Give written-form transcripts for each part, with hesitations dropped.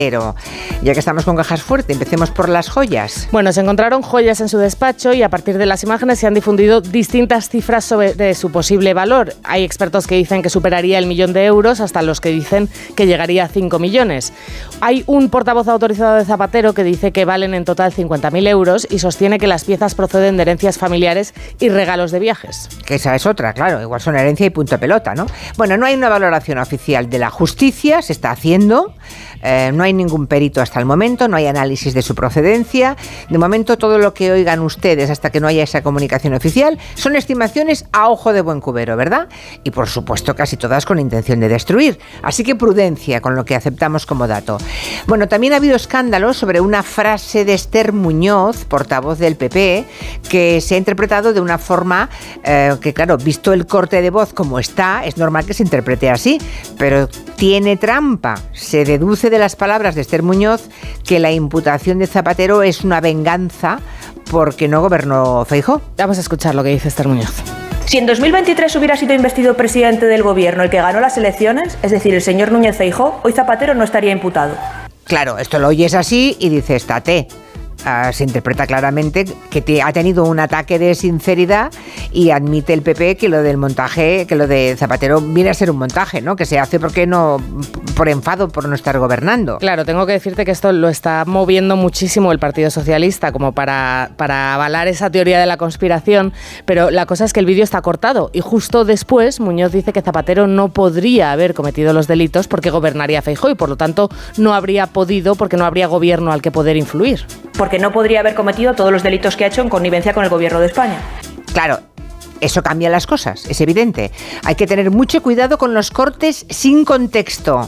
Pero ya que estamos con cajas fuertes, empecemos por las joyas. Bueno, se encontraron joyas en su despacho y a partir de las imágenes se han difundido distintas cifras de su posible valor. Hay expertos que dicen que superaría el 1.000.000 de euros, hasta los que dicen que llegaría a 5 millones. Hay un portavoz autorizado de Zapatero que dice que valen en total 50.000 euros y sostiene que las piezas proceden de herencias familiares y regalos de viajes. Que esa es otra, claro, igual son herencia y punto pelota, ¿no? Bueno, no hay una valoración oficial de la justicia, se está haciendo. No hay ningún perito hasta el momento, no hay análisis de su procedencia. De momento, todo lo que oigan ustedes hasta que no haya esa comunicación oficial son estimaciones a ojo de buen cubero, ¿verdad? Y por supuesto, casi todas con intención de destruir. Así que prudencia con lo que aceptamos como dato. Bueno, también ha habido escándalos sobre una frase de Esther Muñoz, portavoz del PP, que se ha interpretado de una forma que, claro, visto el corte de voz como está, es normal que se interprete así, pero tiene trampa. Se deduce de las palabras de Esther Muñoz que la imputación de Zapatero es una venganza porque no gobernó Feijóo. Vamos a escuchar lo que dice Esther Muñoz. Si en 2023 hubiera sido investido presidente del gobierno el que ganó las elecciones, es decir, el señor Núñez Feijóo, hoy Zapatero no estaría imputado. Claro, esto lo oyes así y dices, tate. Se interpreta claramente que ha tenido un ataque de sinceridad y admite el PP que lo del montaje, que lo de Zapatero viene a ser un montaje, ¿no? Que se hace porque no, por enfado por no estar gobernando. Claro, tengo que decirte que esto lo está moviendo muchísimo el Partido Socialista como para avalar esa teoría de la conspiración, pero la cosa es que el vídeo está cortado y justo después Muñoz dice que Zapatero no podría haber cometido los delitos porque gobernaría Feijóo y por lo tanto no habría podido porque no habría gobierno al que poder influir. Porque no podría haber cometido todos los delitos que ha hecho en connivencia con el gobierno de España. Claro, eso cambia las cosas, es evidente. Hay que tener mucho cuidado con los cortes sin contexto,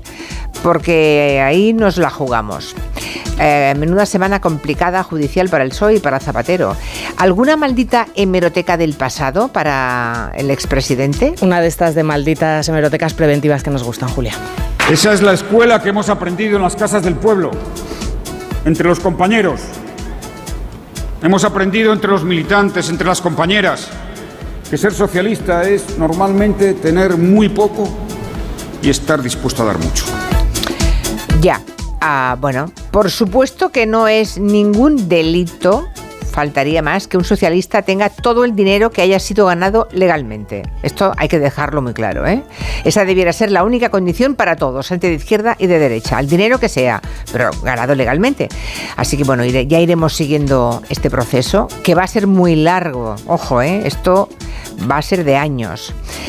porque ahí nos la jugamos. Menuda semana complicada judicial para el PSOE y para Zapatero. ¿Alguna maldita hemeroteca del pasado para el expresidente? Una de estas de malditas hemerotecas preventivas que nos gustan, Julia. Esa es la escuela que hemos aprendido en las casas del pueblo. Entre los compañeros. Hemos aprendido entre los militantes, entre las compañeras, que ser socialista es normalmente tener muy poco y estar dispuesto a dar mucho. Ya, bueno, por supuesto que no es ningún delito, faltaría más, que un socialista tenga todo el dinero que haya sido ganado legalmente. Esto hay que dejarlo muy claro, ¿eh? Esa debiera ser la única condición para todos, gente de izquierda y de derecha, el dinero que sea, pero ganado legalmente. Así que bueno, ya iremos siguiendo este proceso, que va a ser muy largo. Ojo, esto va a ser de años.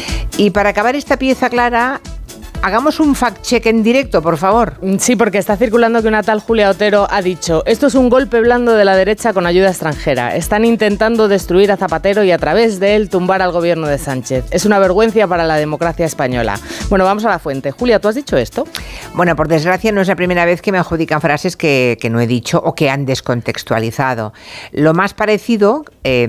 Y para acabar esta pieza clara, hagamos un fact-check en directo, por favor. Sí, porque está circulando que una tal Julia Otero ha dicho: esto es un golpe blando de la derecha con ayuda extranjera. Están intentando destruir a Zapatero y a través de él tumbar al gobierno de Sánchez. Es una vergüenza para la democracia española. Bueno, vamos a la fuente. Julia, ¿tú has dicho esto? Bueno, por desgracia no es la primera vez que me adjudican frases que no he dicho o que han descontextualizado. Lo más parecido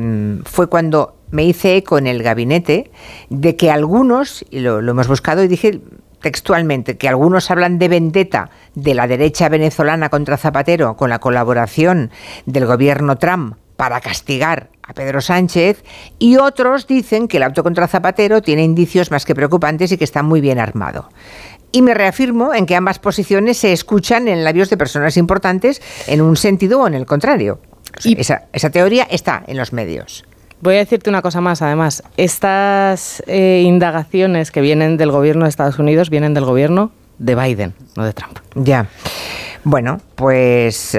fue cuando me hice eco en el gabinete de que algunos, y lo hemos buscado y dije textualmente, que algunos hablan de vendetta de la derecha venezolana contra Zapatero con la colaboración del gobierno Trump para castigar a Pedro Sánchez, y otros dicen que el auto contra Zapatero tiene indicios más que preocupantes y que está muy bien armado. Y me reafirmo en que ambas posiciones se escuchan en labios de personas importantes en un sentido o en el contrario. O sea, esa teoría está en los medios. Voy a decirte una cosa más, además. Estas indagaciones que vienen del gobierno de Estados Unidos vienen del gobierno de Biden, no de Trump. Ya. Bueno, pues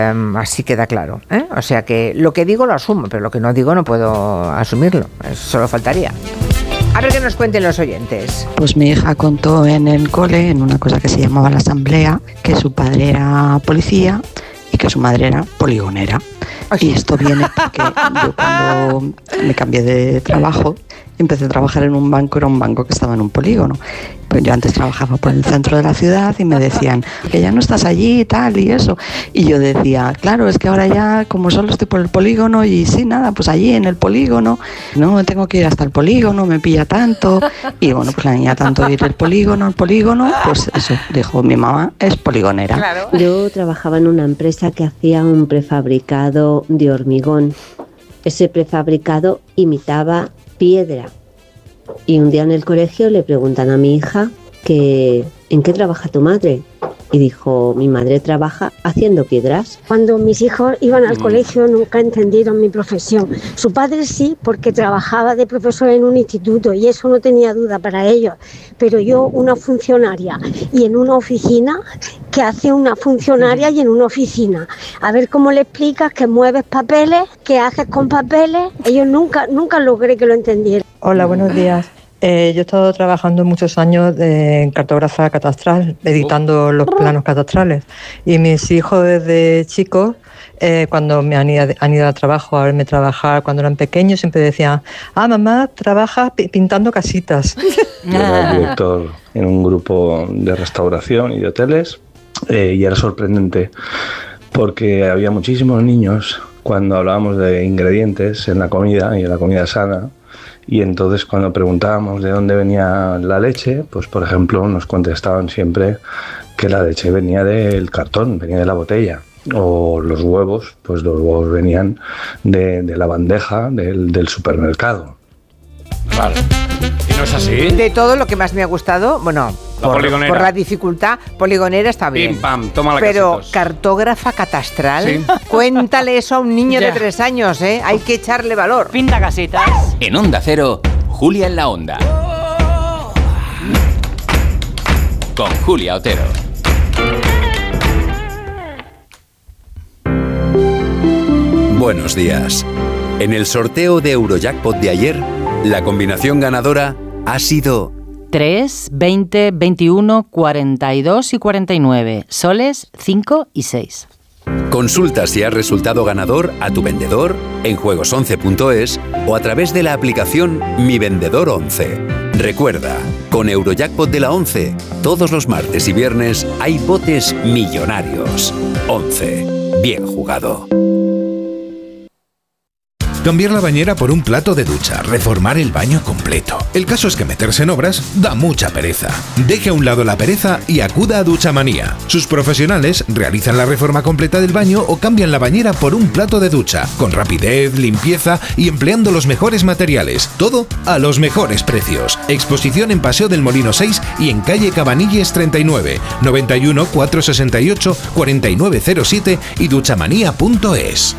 así queda claro, ¿eh? O sea que lo que digo lo asumo, pero lo que no digo no puedo asumirlo. Eso solo faltaría. A ver qué nos cuenten los oyentes. Pues mi hija contó en el cole, en una cosa que se llamaba la asamblea, que su padre era policía y que su madre era poligonera. Y esto viene porque yo cuando me cambié de trabajo, empecé a trabajar en un banco, era un banco que estaba en un polígono. Pues yo antes trabajaba por el centro de la ciudad y me decían que ya no estás allí y tal y eso. Y yo decía, claro, es que ahora ya como solo estoy por el polígono y sí, nada, pues allí en el polígono, no tengo que ir hasta el polígono, me pilla tanto. Y bueno, pues la niña tanto ir el polígono, pues eso, dijo, mi mamá es poligonera. Claro. Yo trabajaba en una empresa que hacía un prefabricado de hormigón. Ese prefabricado imitaba piedra. Y un día en el colegio le preguntan a mi hija que ¿en qué trabaja tu madre? Y dijo, mi madre trabaja haciendo piedras. Cuando mis hijos iban al colegio nunca entendieron mi profesión. Su padre sí, porque trabajaba de profesor en un instituto y eso no tenía duda para ellos. Pero yo, una funcionaria y en una oficina, ¿qué hace una funcionaria y en una oficina? A ver cómo le explicas que mueves papeles, qué haces con papeles. Ellos nunca logré que lo entendieran. Hola, buenos días. Yo he estado trabajando muchos años en cartógrafa catastral, editando los planos catastrales. Y mis hijos desde chicos, cuando me han ido a trabajo, a verme trabajar, cuando eran pequeños, siempre decían, mamá, trabaja pintando casitas. Yo era director en un grupo de restauración y de hoteles, y era sorprendente porque había muchísimos niños cuando hablábamos de ingredientes en la comida y en la comida sana. Y entonces cuando preguntábamos de dónde venía la leche, pues por ejemplo nos contestaban siempre que la leche venía del cartón, venía de la botella. O los huevos, pues los huevos venían de la bandeja del supermercado. Vale. ¿Y no es así? De todo lo que más me ha gustado, bueno, por la dificultad, poligonera está bien. Pim, pam, toma la Pero casitos. cartógrafa catastral, ¿Sí? Cuéntale eso a un niño de 3 años, ¿eh? Hay que echarle valor. Pinta casitas. En Onda Cero, Julia en la Onda. Con Julia Otero. Buenos días. En el sorteo de Eurojackpot de ayer, la combinación ganadora ha sido 3, 20, 21, 42 y 49. Soles 5 y 6. Consulta si has resultado ganador a tu vendedor en juegos11.es o a través de la aplicación Mi Vendedor 11. Recuerda, con Eurojackpot de la 11, todos los martes y viernes hay botes millonarios. 11. Bien jugado. Cambiar la bañera por un plato de ducha, reformar el baño completo. El caso es que meterse en obras da mucha pereza. Deje a un lado la pereza y acuda a Duchamanía. Sus profesionales realizan la reforma completa del baño o cambian la bañera por un plato de ducha, con rapidez, limpieza y empleando los mejores materiales. Todo a los mejores precios. Exposición en Paseo del Molino 6 y en calle Cabanilles 39, 91 468 4907 y duchamanía.es.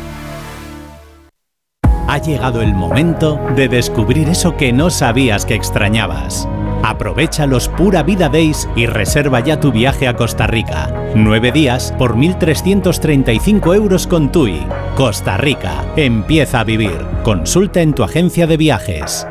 Ha llegado el momento de descubrir eso que no sabías que extrañabas. Aprovecha los Pura Vida Days y reserva ya tu viaje a Costa Rica. 9 días por 1.335 euros con TUI. Costa Rica. Empieza a vivir. Consulta en tu agencia de viajes.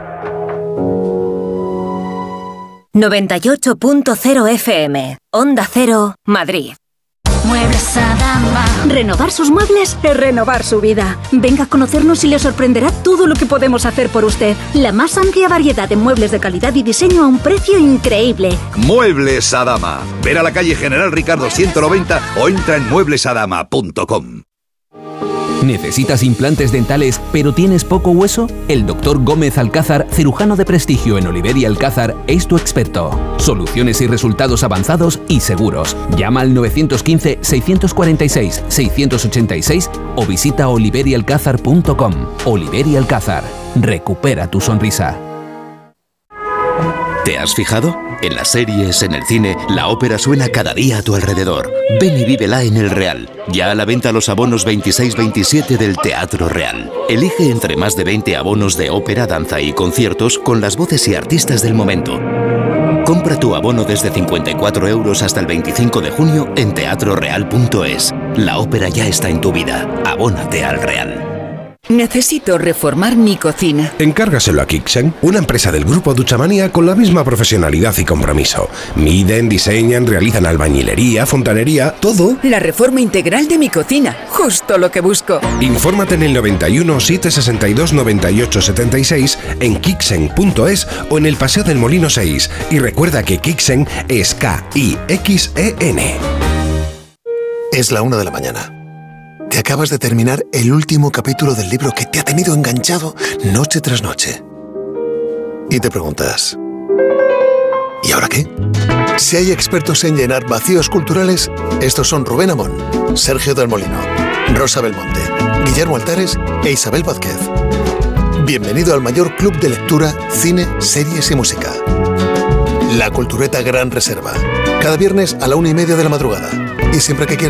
98.0 FM. Onda Cero, Madrid. Muebles Adama. Renovar sus muebles es renovar su vida. Venga a conocernos y le sorprenderá todo lo que podemos hacer por usted. La más amplia variedad de muebles de calidad y diseño a un precio increíble. Muebles Adama. Ver a la calle General Ricardo 190 o entra en mueblesadama.com. ¿Necesitas implantes dentales pero tienes poco hueso? El Dr. Gómez Alcázar, cirujano de prestigio en Oliver y Alcázar, es tu experto. Soluciones y resultados avanzados y seguros. Llama al 915-646-686 o visita oliverialcázar.com. Oliver y Alcázar. Recupera tu sonrisa. ¿Te has fijado? En las series, en el cine, la ópera suena cada día a tu alrededor. Ven y vívela en El Real. Ya a la venta los abonos 26-27 del Teatro Real. Elige entre más de 20 abonos de ópera, danza y conciertos con las voces y artistas del momento. Compra tu abono desde 54 euros hasta el 25 de junio en teatroreal.es. La ópera ya está en tu vida. Abónate al Real. Necesito reformar mi cocina. Encárgaselo a Kixen, una empresa del grupo Duchamanía con la misma profesionalidad y compromiso. Miden, diseñan, realizan albañilería, fontanería, todo. La reforma integral de mi cocina, justo lo que busco. Infórmate en el 91 762 98 76 en kixen.es o en el Paseo del Molino 6. Y recuerda que Kixen es K-I-X-E-N. Es la 1 de la mañana. Te acabas de terminar el último capítulo del libro que te ha tenido enganchado noche tras noche. Y te preguntas, ¿y ahora qué? Si hay expertos en llenar vacíos culturales, estos son Rubén Amón, Sergio del Molino, Rosa Belmonte, Guillermo Altares e Isabel Vázquez. Bienvenido al mayor club de lectura, cine, series y música. La Cultureta Gran Reserva. Cada viernes a la 1:30 de la madrugada. Y siempre que quieras.